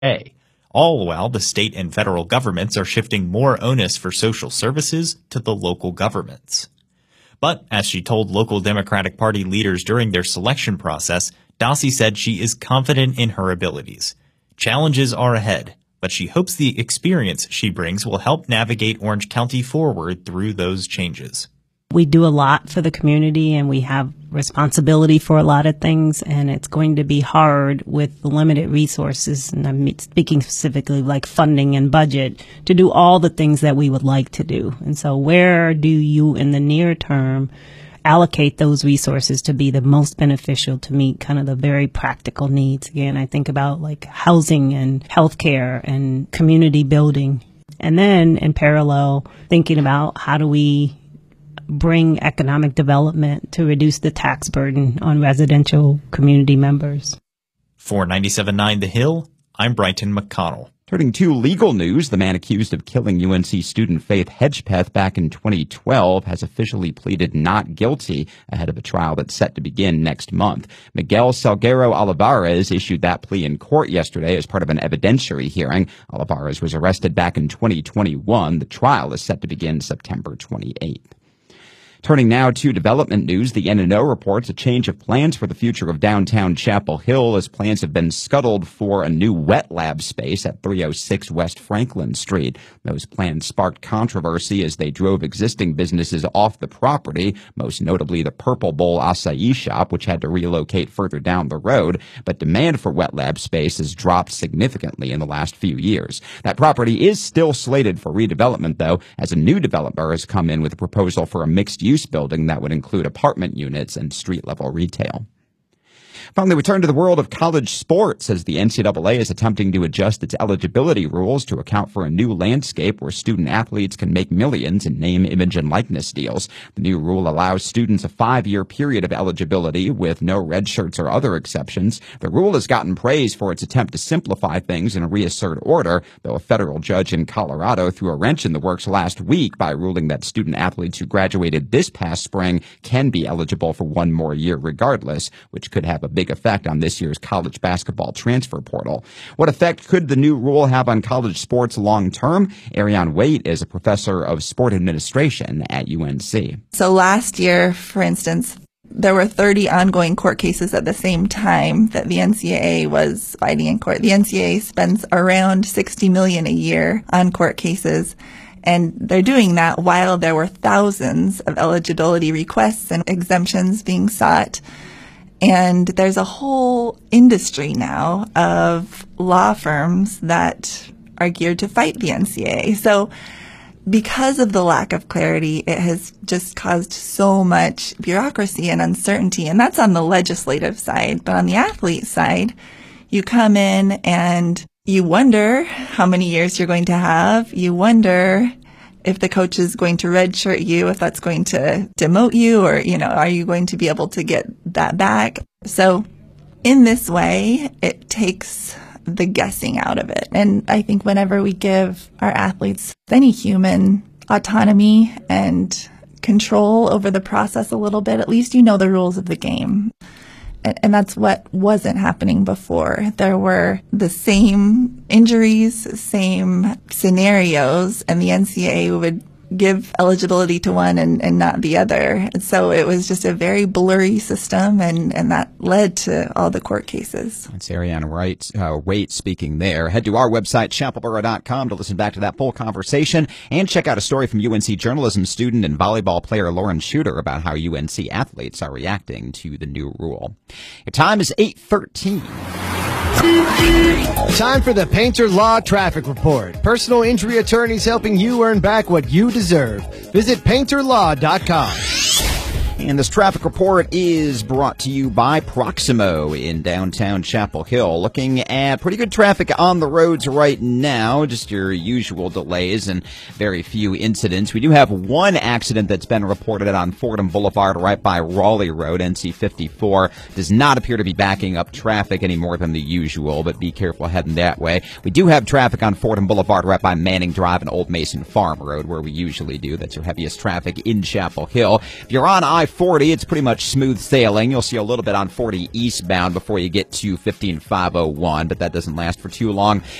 All while the state and federal governments are shifting more onus for social services to the local governments. But as she told local Democratic Party leaders during their selection process, Dossi said she is confident in her abilities. Challenges are ahead, but she hopes the experience she brings will help navigate Orange County forward through those changes. We do a lot for the community and we have responsibility for a lot of things, and it's going to be hard with the limited resources, and I'm speaking specifically like funding and budget, to do all the things that we would like to do. And so where do you in the near term allocate those resources to be the most beneficial to meet kind of the very practical needs? Again, I think about like housing and healthcare and community building. And then in parallel, thinking about how do we bring economic development to reduce the tax burden on residential community members. For 97.9 The Hill, I'm Brighton McConnell. Turning to legal news, the man accused of killing UNC student Faith Hedgepeth back in 2012 has officially pleaded not guilty ahead of a trial that's set to begin next month. Miguel Salguero Olivares issued that plea in court yesterday as part of an evidentiary hearing. Olivares was arrested back in 2021. The trial is set to begin September 28th. Turning now to development news, the NNO reports a change of plans for the future of downtown Chapel Hill as plans have been scuttled for a new wet lab space at 306 West Franklin Street. Those plans sparked controversy as they drove existing businesses off the property, most notably the Purple Bowl acai shop, which had to relocate further down the road. But demand for wet lab space has dropped significantly in the last few years. That property is still slated for redevelopment, though, as a new developer has come in with a proposal for a mixed-use building that would include apartment units and street-level retail. Finally, we turn to the world of college sports as the NCAA is attempting to adjust its eligibility rules to account for a new landscape where student athletes can make millions in name, image, and likeness deals. The new rule allows students a 5-year period of eligibility with no red shirts or other exceptions. The rule has gotten praise for its attempt to simplify things and reassert order, though a federal judge in Colorado threw a wrench in the works last week by ruling that student athletes who graduated this past spring can be eligible for one more year regardless, which could have a big effect on this year's college basketball transfer portal. What effect could the new rule have on college sports long term? Ariane Waite is a professor of sport administration at UNC. So last year, for instance, there were 30 ongoing court cases at the same time that the NCAA was fighting in court. The NCAA spends around $60 million a year on court cases. And they're doing that while there were thousands of eligibility requests and exemptions being sought. And there's a whole industry now of law firms that are geared to fight the NCAA. So because of the lack of clarity, it has just caused so much bureaucracy and uncertainty. And that's on the legislative side. But on the athlete side, you come in and you wonder how many years you're going to have. You wonder if the coach is going to redshirt you, if that's going to demote you, or, are you going to be able to get that back? So in this way, it takes the guessing out of it. And I think whenever we give our athletes, any human, autonomy and control over the process a little bit, at least you know the rules of the game. And that's what wasn't happening before. There were the same injuries, same scenarios, and the NCAA would give eligibility to one and not the other. And so it was just a very blurry system, and that led to all the court cases. That's Ariane Waite speaking there. Head to our website, chapelboro.com, to listen back to that full conversation and check out a story from UNC journalism student and volleyball player Lauren Shooter about how UNC athletes are reacting to the new rule. Your time is 8:13. Time for the Painter Law Traffic Report. Personal injury attorneys helping you earn back what you deserve. Visit painterlaw.com. And this traffic report is brought to you by Proximo in downtown Chapel Hill. Looking at pretty good traffic on the roads right now, just your usual delays and very few incidents. We do have one accident that's been reported on Fordham Boulevard right by Raleigh Road. NC 54 does not appear to be backing up traffic any more than the usual, but be careful heading that way. We do have traffic on Fordham Boulevard right by Manning Drive and Old Mason Farm Road, where we usually do. That's your heaviest traffic in Chapel Hill. If you're on I-4, 40, it's pretty much smooth sailing. You'll see a little bit on 40 eastbound before you get to 15501, but that doesn't last for too long.